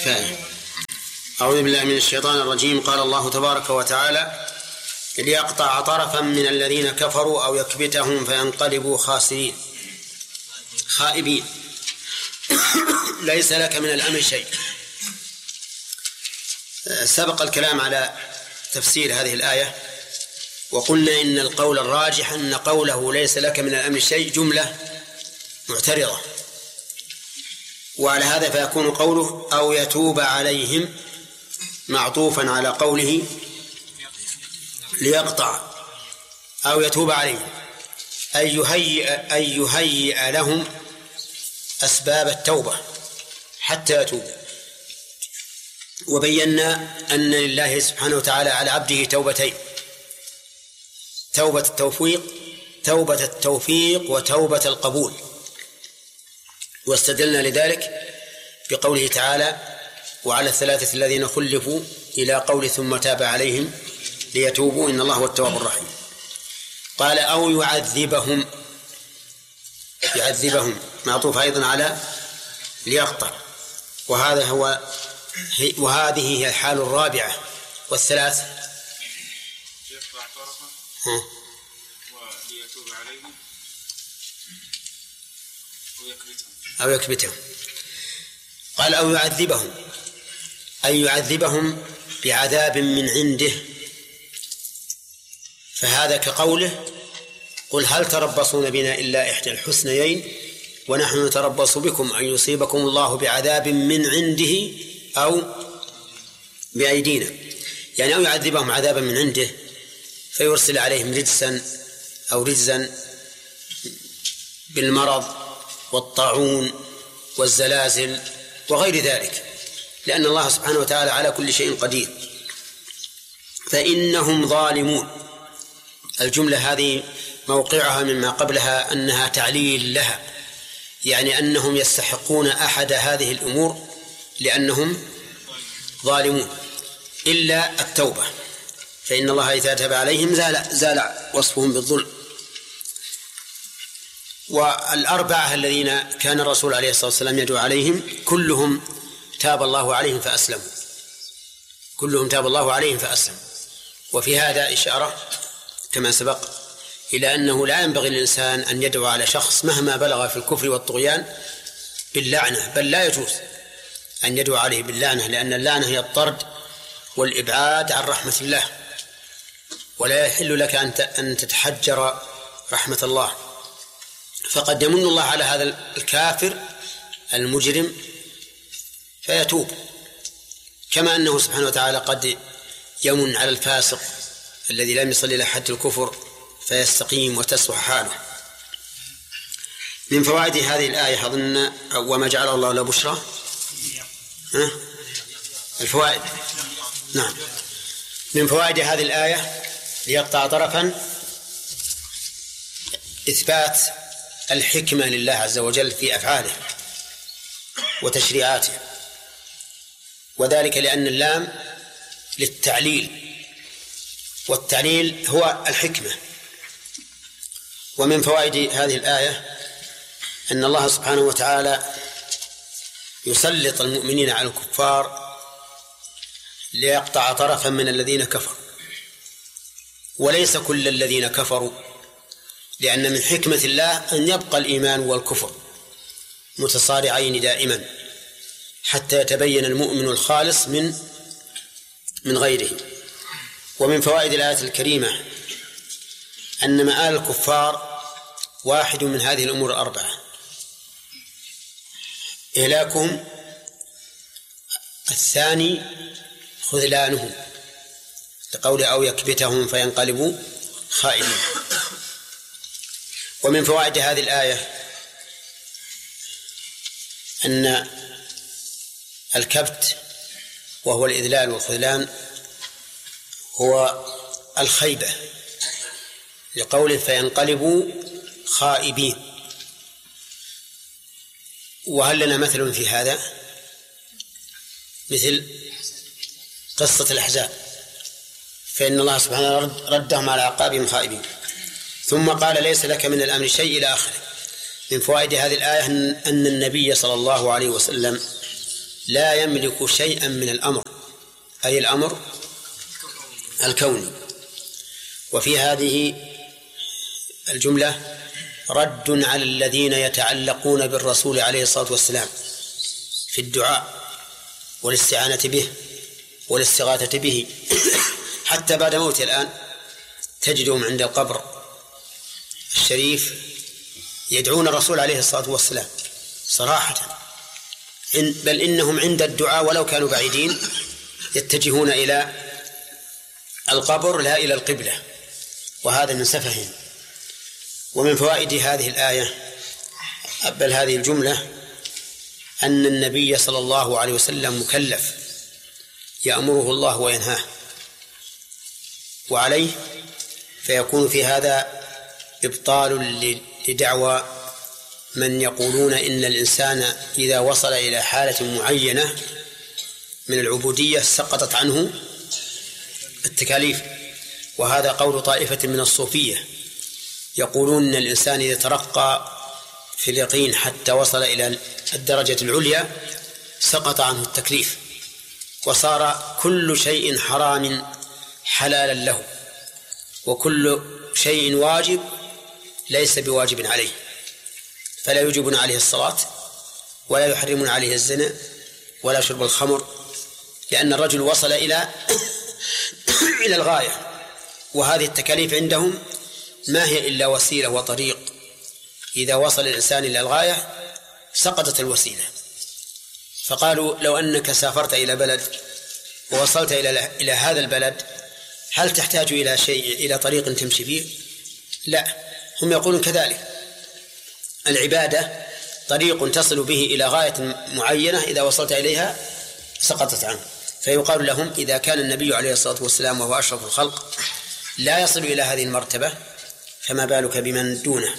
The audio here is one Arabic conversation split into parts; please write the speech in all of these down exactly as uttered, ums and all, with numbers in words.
كفاية. أعوذ بالله من الشيطان الرجيم. قال الله تبارك وتعالى: ليقطع طرفا من الذين كفروا أو يكبتهم فينقلبوا خاسرين خائبين ليس لك من الأمر شيء. سبق الكلام على تفسير هذه الآية، وقلنا إن القول الراجح أن قوله ليس لك من الأمر شيء جملة معترضة، وعلى هذا فيكون قوله أو يتوب عليهم معطوفا على قوله ليقطع، أو يتوب عليهم أي يهيئ, أي يهيئ لهم أسباب التوبة حتى يتوبوا. وبينا أن لله سبحانه وتعالى على عبده توبتين: توبة التوفيق توبة التوفيق وتوبة القبول. واستدلنا لذلك بقوله تعالى: وعلى الثلاثة الذين خلفوا إلى قول ثم تاب عليهم ليتوبوا إن الله هو التواب الرحيم. قال أو يعذبهم، يعذبهم معطوف أيضا على ليقطع، وهذا هو وهذه هي الحال الرابعة. والثلاث يقطع طرفا وليتوب عليهم ويكبتهم أو يكبتهم. قال أو يعذبهم أي يعذبهم بعذاب من عنده، فهذا كقوله: قل هل تربصون بنا إلا إحدى الحسنيين ونحن نتربص بكم أن يصيبكم الله بعذاب من عنده أو بأيدينا. يعني أو يعذبهم عذابا من عنده فيرسل عليهم رجسا أو رجزا بالمرض والطاعون والزلازل وغير ذلك، لأن الله سبحانه وتعالى على كل شيء قدير. فإنهم ظالمون. الجملة هذه موقعها مما قبلها أنها تعليل لها، يعني أنهم يستحقون أحد هذه الأمور لأنهم ظالمون، إلا التوبة، فإن الله إذا تاب عليهم زال, زال وصفهم بالظلم. والأربعة الذين كان الرسول عليه الصلاة والسلام يدعو عليهم كلهم تاب الله عليهم فأسلموا، كلهم تاب الله عليهم فأسلموا. وفي هذا إشارة كما سبق إلى أنه لا ينبغي للإنسان أن يدعو على شخص مهما بلغ في الكفر والطغيان باللعنة، بل لا يجوز أن يدعو عليه باللعنة، لأن اللعنة هي الطرد والإبعاد عن رحمة الله، ولا يحل لك أن تتحجر رحمة الله. فقد يمن الله على هذا الكافر المجرم فيتوب، كما أنه سبحانه وتعالى قد يمن على الفاسق الذي لم يصل إلى حد الكفر فيستقيم وتصلح حاله. من فوائد هذه الآية أظن وما جعله الله له بشرى ها؟ الفوائد نعم. من فوائد هذه الآية ليقطع طرفا إثبات الحكمة لله عز وجل في أفعاله وتشريعاته، وذلك لأن اللام للتعليل، والتعليل هو الحكمة. ومن فوائد هذه الآية أن الله سبحانه وتعالى يسلط المؤمنين على الكفار ليقطع طرفا من الذين كفروا، وليس كل الذين كفروا، لأن من حكمة الله أن يبقى الإيمان والكفر متصارعين دائما حتى يتبين المؤمن الخالص من من غيره. ومن فوائد الآية الكريمة أن مآل الكفار واحد من هذه الأمور الأربعة: إهلاكهم، الثاني خذلانهم لقول أو يكبتهم فينقلبوا خائبين. ومن فوائد هذه الآية أن الكبت وهو الإذلال والخذلان هو الخيبة لقوله فينقلبوا خائبين. وهل لنا مثل في هذا؟ مثل قصة الأحزاب، فإن الله سبحانه ردهم على أعقابهم خائبين. ثم قال ليس لك من الأمر شيء إلى آخره. من فوائد هذه الآية أن النبي صلى الله عليه وسلم لا يملك شيئا من الأمر، أي الأمر الكوني. وفي هذه الجملة رد على الذين يتعلقون بالرسول عليه الصلاة والسلام في الدعاء والاستعانة به والاستغاثة به حتى بعد موته الآن تجدهم عند القبر الشريف يدعون الرسول عليه الصلاة والسلام صراحة، بل إنهم عند الدعاء ولو كانوا بعيدين يتجهون إلى القبر لا إلى القبلة، وهذا من سفههم. ومن فوائد هذه الآية بل هذه الجملة أن النبي صلى الله عليه وسلم مكلف يأمره الله وينهاه وعليه، فيكون في هذا إبطال لدعوى من يقولون إن الإنسان إذا وصل إلى حالة معينة من العبودية سقطت عنه التكاليف. وهذا قول طائفة من الصوفية يقولون إن الإنسان إذا ترقى في اليقين حتى وصل إلى الدرجة العليا سقط عنه التكليف وصار كل شيء حرام حلالا له، وكل شيء واجب ليس بواجب عليه، فلا يوجبون عليه الصلاة ولا يحرمون عليه الزنا ولا شرب الخمر، لأن الرجل وصل إلى إلى الغاية. وهذه التكاليف عندهم ما هي إلا وسيلة وطريق، إذا وصل الإنسان إلى الغاية سقطت الوسيلة. فقالوا لو أنك سافرت إلى بلد ووصلت إلى إلى هذا البلد هل تحتاج إلى شيء إلى طريق تمشي فيه؟ لا، هم يقولون كذلك. العبادة طريق تصل به إلى غاية معينة إذا وصلت إليها سقطت عنه. فيقال لهم إذا كان النبي عليه الصلاة والسلام وهو أشرف الخلق لا يصل إلى هذه المرتبة فما بالك بمن دونه.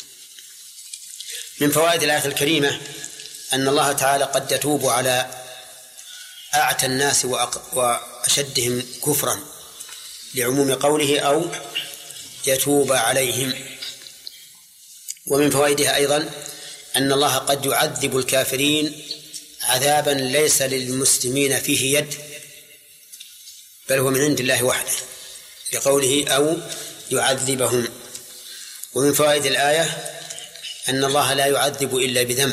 من فوائد الآية الكريمة أن الله تعالى قد يتوب على أعتى الناس وأشدهم كفرا لعموم قوله أو يتوب عليهم. ومن فوائدها أيضا أن الله قد يعذب الكافرين عذابا ليس للمسلمين فيه يد، بل هو من عند الله وحده لقوله أو يعذبهم. ومن فوائد الآية أن الله لا يعذب إلا بذنب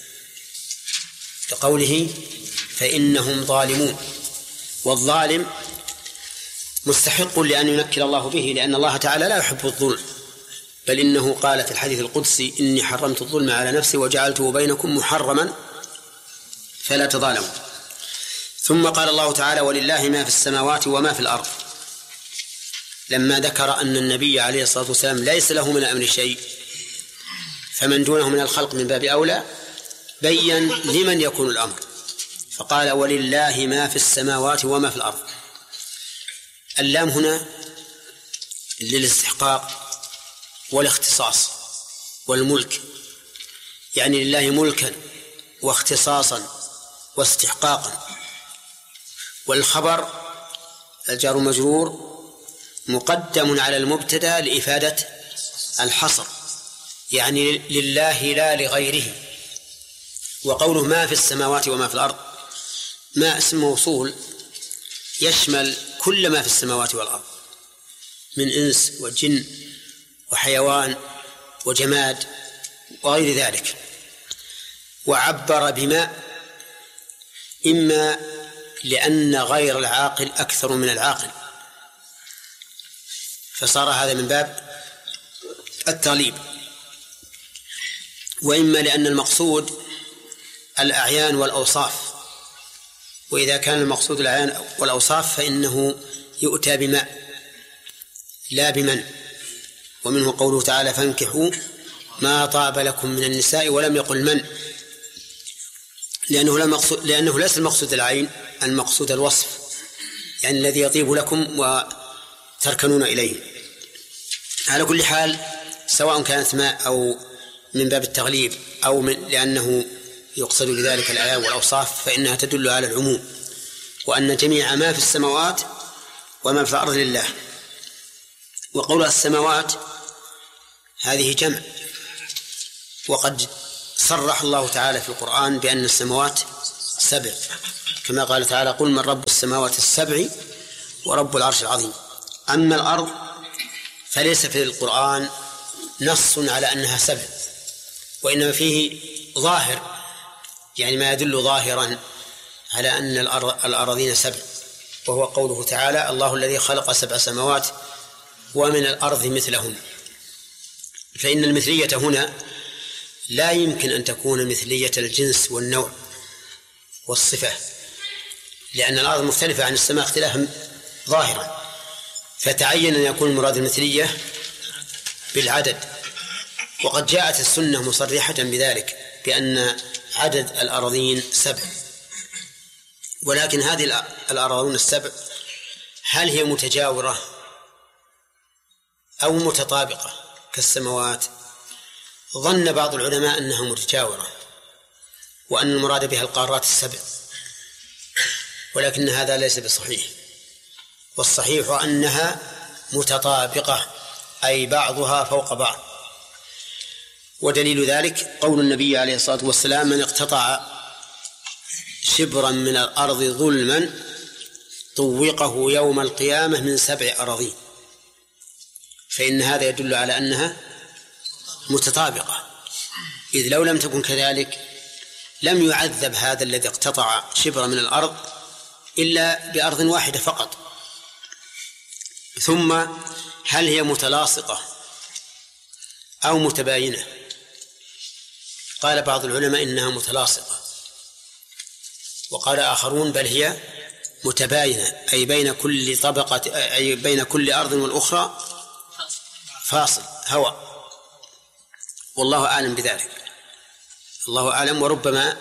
لقوله فإنهم ظالمون، والظالم مستحق لأن ينكر الله به، لأن الله تعالى لا يحب الظلم، بل إنه قال في الحديث القدسي إني حرمت الظلم على نفسي وجعلته بينكم محرما فلا تظالموا. ثم قال الله تعالى ولله ما في السماوات وما في الأرض، لما ذكر أن النبي عليه الصلاة والسلام ليس له من الأمر شيء فمن دونه من الخلق من باب أولى بين لمن يكون الأمر، فقال ولله ما في السماوات وما في الأرض. اللام هنا للاستحقاق والاختصاص والملك، يعني لله ملكا واختصاصا واستحقاقا. والخبر الجار مجرور مقدم على المبتدأ لإفادة الحصر، يعني لله لا لغيره. وقوله ما في السماوات وما في الأرض ما اسم موصول يشمل كل ما في السماوات والأرض من إنس وجن وحيوان وجماد وغير ذلك. وعبر بما إما لأن غير العاقل أكثر من العاقل فصار هذا من باب التغليب، وإما لأن المقصود الأعيان والأوصاف، وإذا كان المقصود الأعيان والأوصاف فإنه يؤتى بماء لا بمن. ومنه قوله تعالى فانكحوا ما طاب لكم من النساء ولم يقل من، لأنه, مقصود لأنه ليس المقصود العين، المقصود الوصف، يعني الذي يطيب لكم وتركنون إليه. على كل حال سواء كانت ماء أو من باب التغليب أو من لأنه يقصد بذلك الأعيان والأوصاف فإنها تدل على العموم، وأن جميع ما في السماوات وما في الأرض لله. وقول السماوات هذه جمع، وقد صرح الله تعالى في القرآن بأن السماوات سبع، كما قال تعالى قل من رب السماوات السبع ورب العرش العظيم. أما الأرض فليس في القرآن نص على أنها سبع، وإنما فيه ظاهر، يعني ما يدل ظاهرا على أن الأراضين سبع، وهو قوله تعالى الله الذي خلق سبع سماوات ومن الأرض مثلهن. فإن المثلية هنا لا يمكن أن تكون مثلية الجنس والنوع والصفة، لأن الأرض مختلفة عن السماء اختلافا ظاهرا، فتعين أن يكون المراد المثلية بالعدد. وقد جاءت السنة مصرحة بذلك بأن عدد الأراضين سبع، ولكن هذه الأراضين السبع هل هي متجاورة أو متطابقة كالسماوات؟ ظن بعض العلماء أنها متجاورة وأن المراد بها القارات السبع، ولكن هذا ليس بصحيح، والصحيح أنها متطابقة، أي بعضها فوق بعض. ودليل ذلك قول النبي عليه الصلاة والسلام من اقتطع شبرا من الأرض ظلما طوقه يوم القيامة من سبع أراضين، فإن هذا يدل على أنها متطابقة، إذ لو لم تكن كذلك لم يعذب هذا الذي اقتطع شبرا من الأرض إلا بأرض واحدة فقط. ثم هل هي متلاصقة أو متباينة؟ قال بعض العلماء إنها متلاصقة، وقال آخرون بل هي متباينة، أي بين كل طبقة أي بين كل أرض والأخرى فاصل هواء، والله أعلم بذلك، الله أعلم. وربما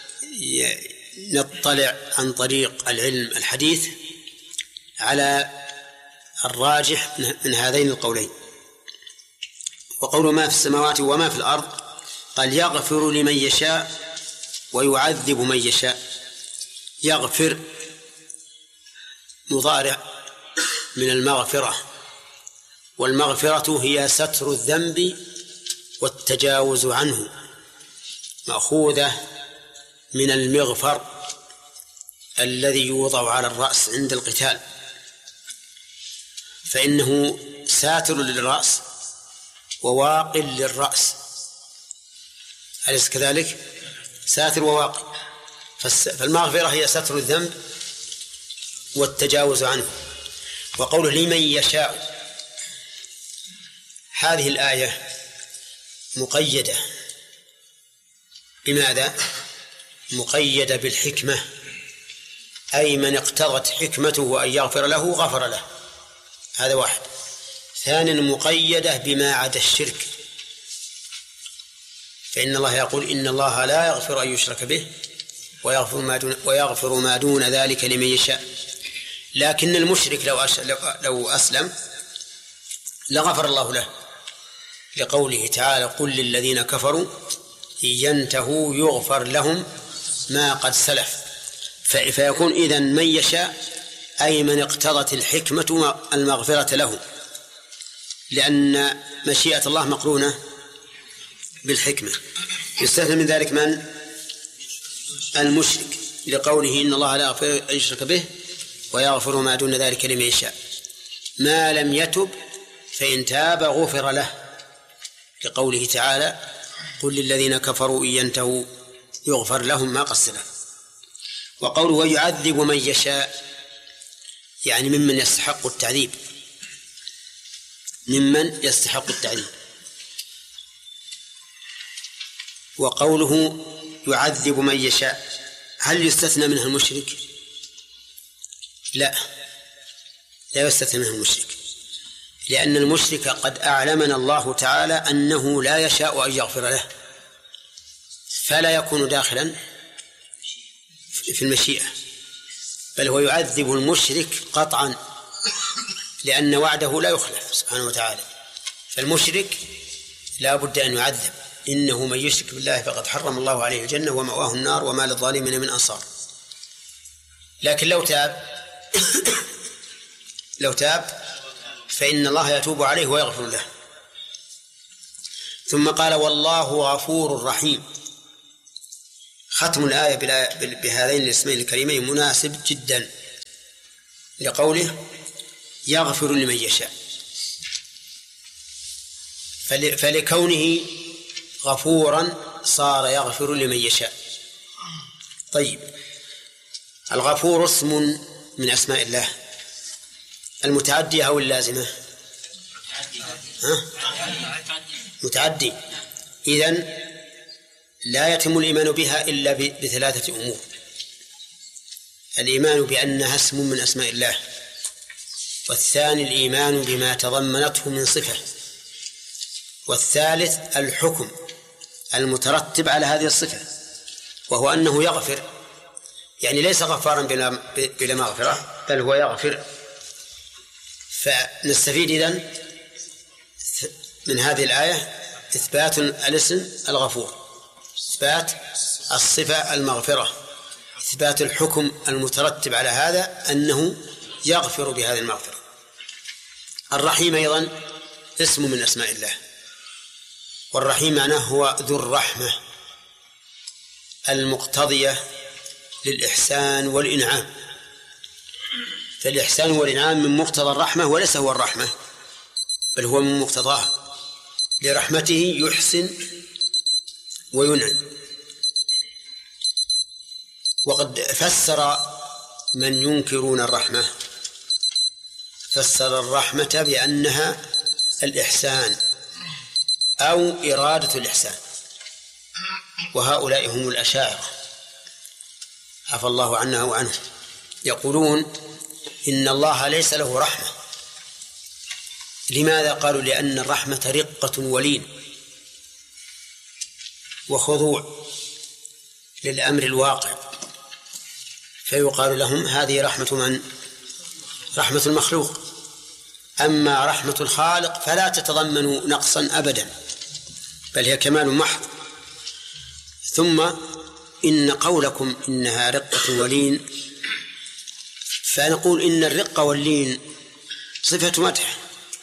نطلع عن طريق العلم الحديث على الراجح من هذين القولين. وقول ما في السماوات وما في الأرض قال يغفر لمن يشاء ويعذب من يشاء. يغفر مضارع من المغفرة، والمغفرة هي ستر الذنب والتجاوز عنه، مأخوذة من المغفر الذي يوضع على الرأس عند القتال، فإنه ساتر للرأس وواق للرأس، أليس كذلك؟ ساتر وواق. فالمغفرة هي ستر الذنب والتجاوز عنه. وقوله لمن يشاء، هذه الآية مقيدة بماذا؟ مقيدة بالحكمة، أي من اقتضت حكمته أن يغفر له غفر له، هذا واحد. ثانيا مقيدة بما عدا الشرك، فإن الله يقول إن الله لا يغفر أن يشرك به ويغفر ما دون, ويغفر ما دون ذلك لمن يشاء. لكن المشرك لو, أش... لو أسلم لغفر الله له، لقوله تعالى قل للذين كفروا إن ينتهوا يغفر لهم ما قد سلف. فيكون إذن من يشاء أي من اقتضت الحكمة المغفرة له، لأن مشيئة الله مقرونة بالحكمة. يستثنى من ذلك من؟ المشرك، لقوله إن الله لا يغفر أن يشرك به ويغفر ما دون ذلك لمن يشاء ما لم يتب فإن تاب غفر له، لقوله تعالى قل للذين كفروا إن ينتهوا يغفر لهم ما قد سلف. وقوله ويعذب من يشاء يعني ممن يستحق التعذيب، ممن يستحق التعذيب. وقوله يعذب من يشاء هل يستثنى منها المشرك؟ لا، لا يستثنى منها المشرك، لأن المشرك قد أعلمنا الله تعالى أنه لا يشاء أن يغفر له، فلا يكون داخلا في المشيئة، بل هو يعذب المشرك قطعا، لأن وعده لا يخلف سبحانه وتعالى. فالمشرك لا بد أن يعذب، إنه من يشرك بالله فقد حرم الله عليه الجنة ومأواه النار وما للظالمين من أنصار. لكن لو تاب لو تاب فإن الله يتوب عليه ويغفر له. ثم قال والله غفور رحيم، ختم الآية بهذين الاسمين الكريمين مناسب جدا لقوله يغفر لمن يشاء، فلكونه غفورا صار يغفر لمن يشاء. طيب، الغفور اسم من أسماء الله المتعدية أو اللازمة؟ ها؟ متعدي. إذن لا يتم الإيمان بها إلا بثلاثة أمور: الإيمان بأنها اسم من أسماء الله، والثاني الإيمان بما تضمنته من صفة، والثالث الحكم المترتب على هذه الصفة، وهو أنه يغفر، يعني ليس غفارا بلا مغفرة بل هو يغفر. فنستفيد إذن من هذه الآية إثبات الاسم الغفور، إثبات الصفة المغفرة، إثبات الحكم المترتب على هذا أنه يغفر بهذه المغفرة. الرحيم أيضا اسم من أسماء الله، والرحيم معناه هو ذو الرحمة المقتضية للإحسان والإنعام، فالإحسان والإنعام من مقتضى الرحمة وليس هو الرحمة بل هو من مقتضاها، لرحمته يحسن وينعم. وقد فسر من ينكرون الرحمة فسر الرحمة بأنها الإحسان أو إرادة الإحسان، وهؤلاء هم الأشاعرة عفى الله عنا وعنهم، يقولون إن الله ليس له رحمة. لماذا؟ قالوا لأن الرحمة رقة ولين وخضوع للأمر الواقع، فيقال لهم هذه رحمة من؟ رحمة المخلوق. أما رحمة الخالق فلا تتضمن نقصا أبدا بل هي كمال محض. ثم إن قولكم إنها رقة ولين، فنقول إن الرقة واللين صفة مدح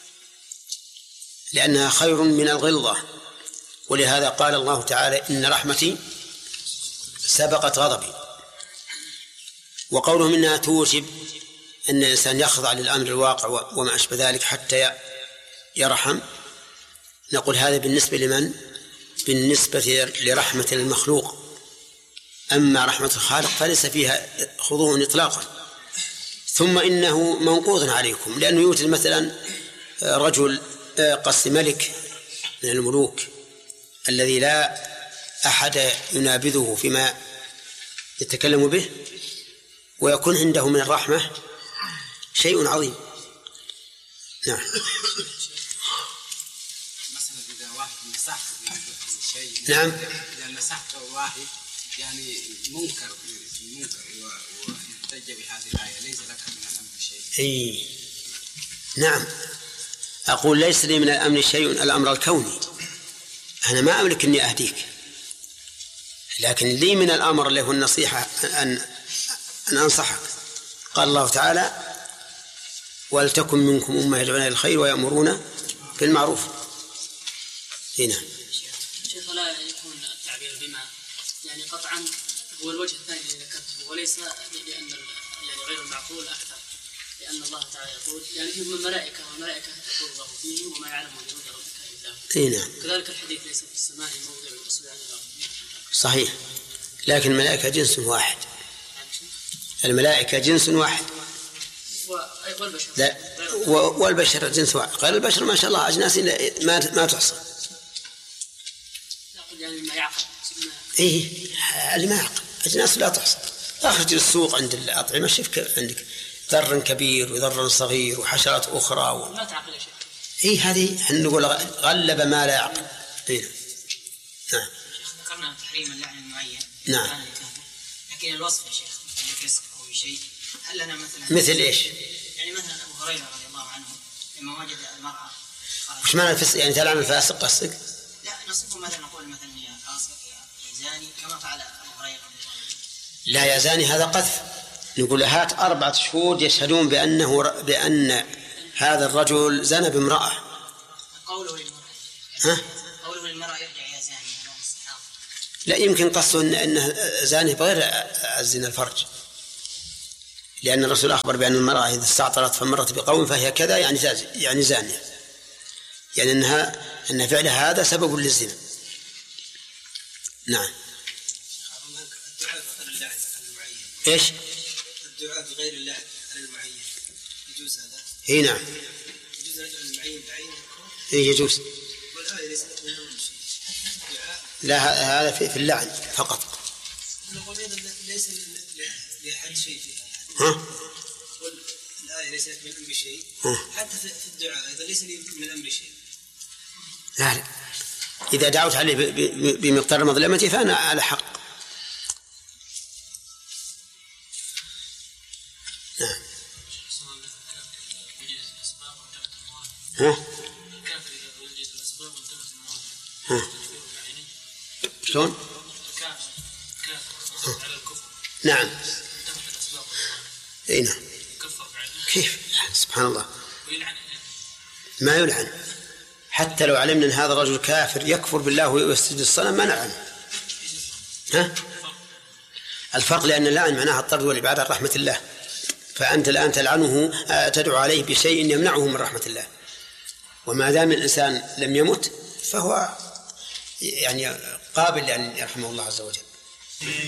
لأنها خير من الغلظة، ولهذا قال الله تعالى إن رحمتي سبقت غضبي. وقولهم إنها توجب أن الإنسان يخضع للأمر الواقع وما أشبه ذلك حتى يرحم، نقول هذا بالنسبة لمن؟ بالنسبة لرحمة المخلوق. أما رحمة الخالق فليس فيها خضوع إطلاقا. ثم إنه منقوض عليكم، لأنه يوجد مثلا رجل قصد ملك من الملوك الذي لا أحد ينابذه فيما يتكلم به، ويكون عنده من الرحمة شيء عظيم. نعم. مثلا إذا واحد مسح شيء، نعم، إذا مسحت واحد يعني منكر في منكر واحتج بهذه الآية ليس لك من الأمر شيء. أي نعم، أقول ليس لي من الأمر شيء، الأمر الكوني، أنا ما أملك أني أهديك، لكن لي من الأمر اللي هو النصيحة أن أن أنصحك. قال الله تعالى ولتكن منكم أمة يدعون إلى الخير ويأمرون بالمعروف. هنا شيخ لا يكون التعبير بما يعني قطعا هو الوجه الثاني الذي ذكرته، وليس لأن يعني غير المعقول أكثر، لأن الله تعالى يقول يعني فيهم الملائكة والملائكة يقول الله فيهم وما يعلم جنود ربك إلا هو. هنا كذلك الحديث ليس في السماء موضع الأصبع عن الأرض. صحيح، لكن الملائكة جنس واحد، الملائكة جنس واحد والبشر لا والبشر جنس واحد. قال البشر ما شاء الله أجناس ما ما تحصى. يعني ما يعقل. إيه اللي ما يعقل أجناس لا تحصى. أخرج السوق عند الأطعمة شوف عندك ذر كبير وذر صغير وحشرات أخرى و... ما تعقل يا شيخ. إيه هذه احنا نقول غلب ما لا يعقل. إيه. نعم. شيخ ذكرنا تحريم اللعن المعين. نعم. لكن الوصف يا شيخ مثل الفسق أو شيء، هل لنا مثلا مثل إيش؟ يعني مثلا أبو هريرة رضي الله عنه لما وجد المرأة. وش معنى الفسق؟ يعني تلعن الفاسق قصدك؟ لا نصفه مثلا نقول مثلا يا فاسق يا زاني كما فعل أبو هريرة رضي الله عنه. لا يا زاني هذا قذف. نقول هات أربعة شهود يشهدون بأنه بأن هذا الرجل زنى بامرأة. قوله للمرأة. ها؟ قوله للمرأة يرجع يا زاني هذا الصحابة. لا يمكن قصده أنه زاني بغير الزنا الفرج، لأن الرسول أخبر بأن المرأة إذا استعطرت فمرت بقوم فهي كذا يعني زاز يعني زانية، يعني أنها أن فعلها هذا سبب للزنا. نعم. الدعاء بغير الله على المعين. إيش؟ الدعاء بغير الله على المعين يجوز هذا؟ إيه نعم. يجوز رجل المعين بعينه؟ إيه يجوز. والآية ليست من شيء. لا هذا في, في اللعن فقط. نقول أيضا ليس لأحد شيء فيها. ها؟ الآية ليست من أمر شيء. حتى في الدعاء أيضا ليس من أمر شيء. لا لا. إذا دعوت عليه بمقدار مظلمتي فأنا على حق. نعم. ها؟ ها؟ شلون؟ نعم. اي نعم. كيف؟ سبحان الله. ما يلعن حتى لو علمنا ان هذا الرجل كافر يكفر بالله ويسجد الصنم ما نلعنه. ها؟ الفرق لأن اللعن معناها الطرد والإبعاد عن رحمة الله، فأنت الآن تلعنه تدعو عليه بشيء يمنعه من رحمة الله، وما دام الإنسان لم يمت فهو يعني قابل لأن يرحمه الله عز وجل.